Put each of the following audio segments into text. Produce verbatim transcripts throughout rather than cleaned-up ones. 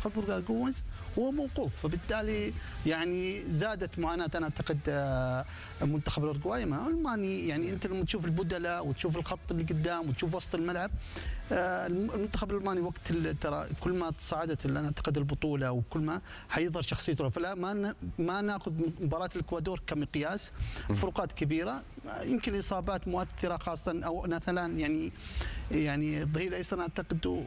منتخب البرتغال جوز هو موقوف، فبالتالي يعني زادت معاناه انا اعتقد منتخب الاورجواي مع الماني. يعني انت لما تشوف البدلاء وتشوف الخط اللي قدام وتشوف وسط الملعب، المنتخب الالماني وقت ترى كل ما تصاعدت انا اعتقد البطوله وكل ما حيظهر شخصيته، فلا ما ما ناخذ مباراه الاكوادور كمقياس. فروقات كبيره، يمكن اصابات مؤثره خاصه او مثلا يعني يعني الظهير الايسر اعتقد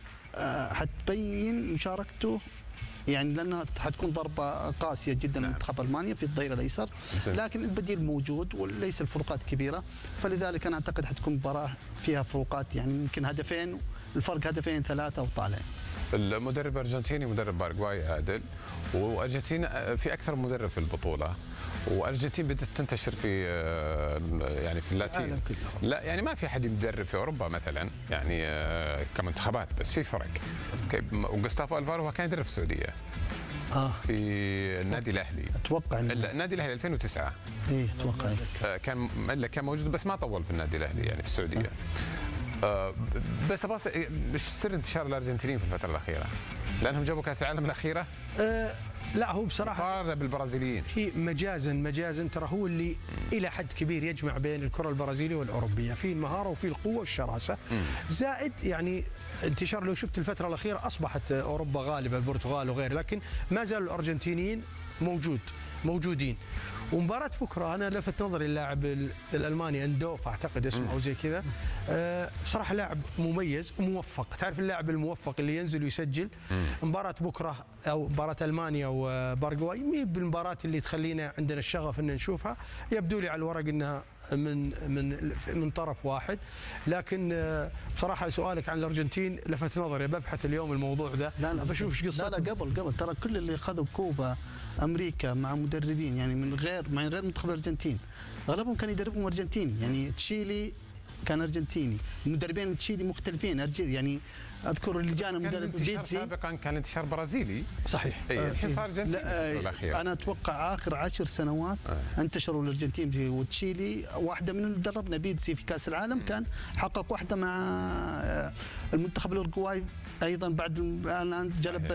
حتبين مشاركته، يعني لانها حتكون ضربه قاسيه جدا لمنتخب المانيا في الظهير الايسر، لكن البديل موجود وليس الفروقات كبيره، فلذلك انا اعتقد حتكون مباراه فيها فروقات، يعني يمكن هدفين، الفرق هدفين ثلاثه وطالعين. المدرب الارجنتيني مدرب باراغواي عادل، وارجنتين في اكثر مدرب في البطوله، وارجنتين بدات تنتشر في يعني في اللاتين. لا يعني ما في حد يدرب في اوروبا مثلا يعني كمنتخبات، بس في فرق. وغوستافو الفارو كان يدرب في السعوديه اه في النادي الاهلي، اتوقع النادي الاهلي ألفين وتسعة. ايه اتوقع كان كان موجود بس ما طول في النادي الاهلي يعني في السعوديه. آه بس بس ايش سر انتشار الارجنتينيين في الفتره الاخيره؟ لانهم جابوا كاس العالم الاخيره؟ أه لا هو بصراحه مقارنه بالبرازيليين هي مجازا مجازا ترى هو اللي الى حد كبير يجمع بين الكره البرازيليه والاوروبيه، في المهاره وفي القوه والشراسه. مم. زائد يعني انتشار، لو شفت الفتره الاخيره اصبحت اوروبا غالبه البرتغال وغيره، لكن ما زالوا الارجنتينيين موجود موجودين. ومباراة بكره انا لفت نظري اللاعب الالماني اندوف اعتقد اسمه او زي كذا، أه بصراحه لاعب مميز وموفق. تعرف اللاعب الموفق اللي ينزل ويسجل. مباراة بكره او مباراة المانيا وباراغواي مي بالمباراة اللي تخلينا عندنا الشغف ان نشوفها، يبدو لي على الورق انها من من من طرف واحد، لكن بصراحه سؤالك عن الارجنتين لفت نظري، ببحث اليوم الموضوع ده. لا لا بشوف ايش قصته. لا لا قبل قبل ترى كل اللي اخذوا كوبا امريكا مع مدربين يعني من غير مع غير منتخب الارجنتين اغلبهم كان يدربهم ارجنتيني، يعني تشيلي كان ارجنتيني، المدربين من تشيلي مختلفين يعني. اذكر اللي جانا مدرب بيتزي سابقا كان انتشار برازيلي صحيح، الحين صار ارجنتيني. آه انا اتوقع اخر عشر سنوات آه. انتشروا الارجنتين وتشيلي. واحده من اللي دربنا بيتزي في كاس العالم كان حقق واحده مع المنتخب الاورجواي ايضا بعد الان جلب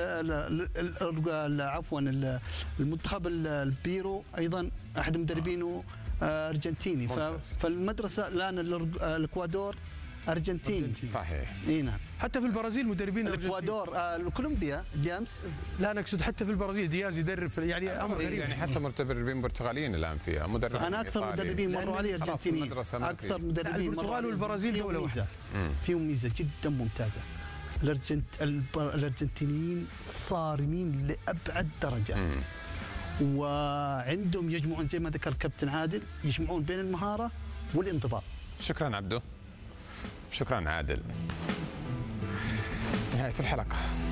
عفوا المنتخب البيرو ايضا احد مدربينه ارجنتيني. فالمدرسه الان الاكوادور ارجنتيني صحيح. اي نعم. حتى في البرازيل مدربين الاكوادور آه كولومبيا جيمس. لا انا اقصد حتى في البرازيل دياز يدرب يعني امر غريب يعني حتى مدربين برتغاليين الان فيها مدرب. انا اكثر مدربين مروا علي ارجنتينيين، اكثر مدربين البرتغال والبرازيل دوله واحده فيهم ميزه جدا ممتازه. الارجنت الارجنتينيين صارمين لابعد درجه. مم. وعندهم يجمعون زي ما ذكر كابتن عادل، يجمعون بين المهاره والانضباط. شكرا عبدو، شكرا عادل. نهاية الحلقة.